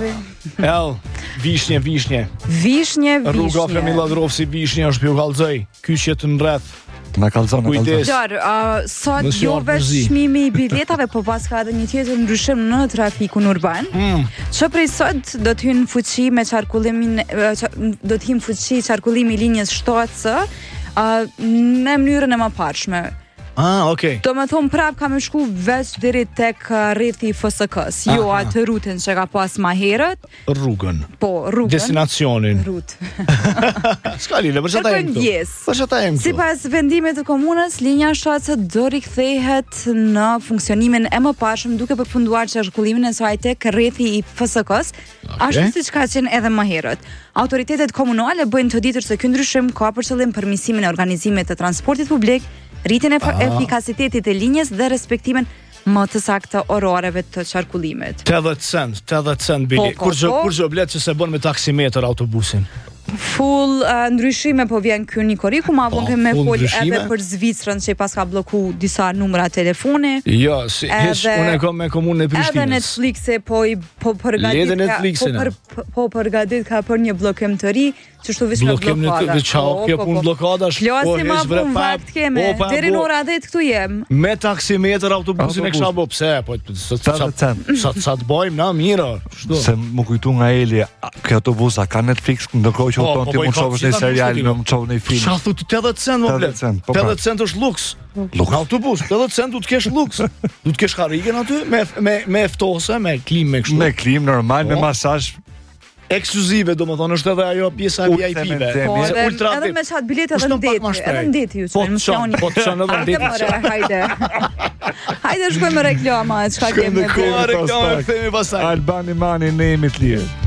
Vishnje. Rruga Kamilla Drofsi Vishnje është pju kallëzoj. Kyçet në rreth. Na kallzon. Sot jo vetë çmimi i biletave, po pas ka edhe një tjetër ndryshim në trafikun urban. Që prej sot do të hynë fuqi me qarkullimi i linjës 7C në mënyrën e mëparshme. Okay. Do me thonë prap ka me shku veç deri tek rrethi FSK-s, jo atë rrutën që ka pas ma herët. Rrugën. Po, rrugën. Destinacionin. Rrutë. S'ka lidhje, për çfarë jem këtu? Për çfarë jem këtu? Sipas vendimit të komunës, linja 7C do rikthehet në funksionimin e mëparshëm duke përfunduar qarkullimin e saj tek rrethi i FSK-s, ashtu siç ka qenë edhe më herët. Autoritetet komunale bëjnë të ditur se ky ndryshim ka për qëllim përmirësimin e organizimit të transportit publik, rritjen e efikasitetit e linjës dhe respektimin më të saktë orareve të qarkullimit. 80 cent bili. Kur gjë blet që se bën me taksimetër autobusin. Full ndryshime po vjen ky Nikoriku, ma vonë me fol edhe për Zvicrën që pas ka blloku disa numra telefoni. Jo, unë kam me komunën e Prishtinës. Edhe Netflixi po përgatit ka për një bllokim të ri, që shtu vishme blokada. Kjo pun blokadash. Flasi ma pun vakt keme, deri në ora 10 këtu jem. Me taksimetër autobusin e kisha bo, pse? Sa të bojmë na mira. Se më kujtu nga Eli, kjo autobusa ka Netflix, ndërkohë që uton ti mund të shohësh një serial, mund të shohësh një film. Sa thotë 80 cent më blet. 80 cent është luks. Në autobus, 80 cent du të kesh luks. Du të kesh karrigen aty me ftose, me klim, me kështu. Me klim normal, me masazh ekskluzive, do më thonë, është edhe ajo pjesa VIP-ve. Po, edhe me qatë bilet edhe në deti ju, që në mëshjoni. Po të qanë edhe në deti. Hajde. Hajde shkojmë reklama, qka kemi. Reklama, këthemi pasaj. Albani Mani, ne jemi të lirë.